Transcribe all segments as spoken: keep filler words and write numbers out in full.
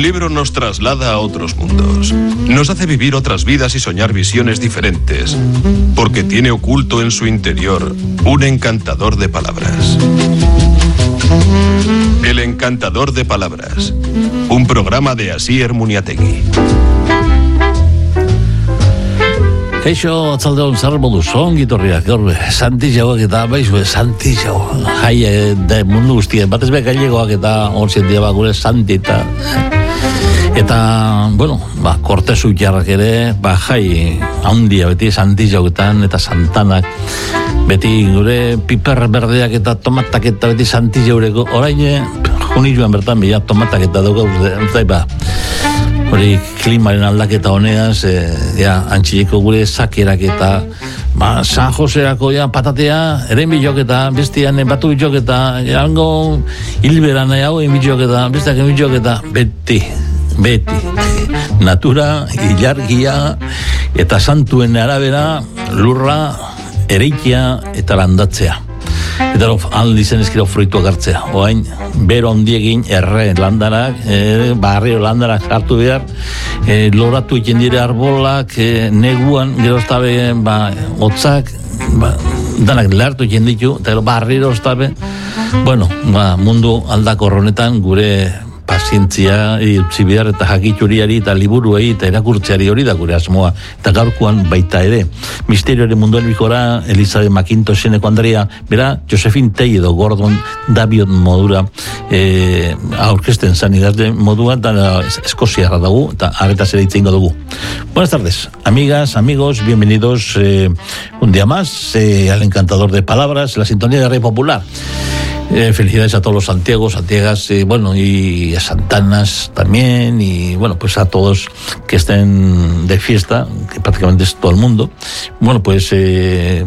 libro nos traslada a otros mundos. Nos hace vivir otras vidas y soñar visiones diferentes, porque tiene oculto en su interior un encantador de palabras. El encantador de palabras, un programa de Asier Muniategui. Kaixo, atzaldeon zer modu zongi torriak, gaur, Santiagoak eta, baizu, Santiago, jai, de mundu guztien, batez be gailegoak eta hor zientia ba, gure Santi eta, eta, bueno, ba, Kortesu jarrak ere, ba, jai, handia beti Santiagoetan eta Santanak, beti gure piper berdeak eta tomatak eta beti Santiago, orain, juni joan bertan, bila tomatak eta dugu, zai, ba, hori klimaren aldaketa honeaz, e, ja, antxileko gure zakerak eta ba, San Joserako ja, patatea, eren bilok eta bestian batu bilok eta jango hilberan hau bilok eta bestiak bilok eta beti, beti natura, ilargia eta santuen arabera lurra, ereikia eta landatzea. Eta aldi zen eskira fruituak hartzea. Oain, bero ondiegin erre landarak, e, barrio landarak hartu behar, e, loratu iken dire arbolak, e, neguan, gero estabe, ba, otzak, ba, danak lehartu iken ditu, eta gero barrio estabe, bueno, ba, mundu aldakor honetan gure pazientzia utzi behar eta jakituriari eta liburuei eta erakurtzeari hori da gure asmoa eta gaurkoan baita ere misterioaren munduan bikora Elizabeth McIntosheneko Andrea bera Josephine Tey edo Gordon Daviot modura e, aurkesten zan idazde modua eta eskoziarra dugu eta arretaz ere itzengo dugu. Buenas tardes, amigas, amigos, bienvenidos eh, un día más eh, al encantador de palabras, la sintonía de Red Popular. Eh, felicidades a todos los Santiagos, Santiagas, eh, bueno, y a Santanas también, y bueno, pues a todos que estén de fiesta, que prácticamente es todo el mundo. Bueno, pues eh,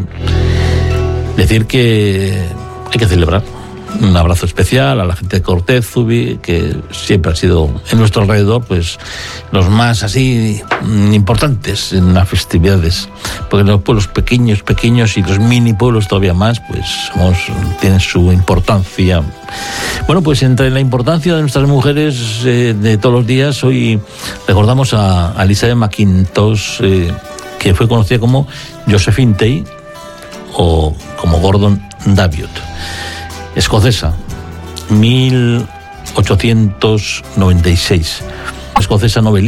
decir que hay que celebrar. Un abrazo especial a la gente de Cortez, Zubi, que siempre ha sido en nuestro alrededor, pues los más así importantes en las festividades, porque los pueblos pequeños, pequeños y los mini pueblos todavía más, pues somos, tienen su importancia. Bueno, pues entre la importancia de nuestras mujeres eh, de todos los días, hoy recordamos a, a Elizabeth McIntosh, eh, que fue conocida como Josephine Tey o como Gordon Daviot. Escocesa, mil ochocientos noventa y seis. Escocesa novelista.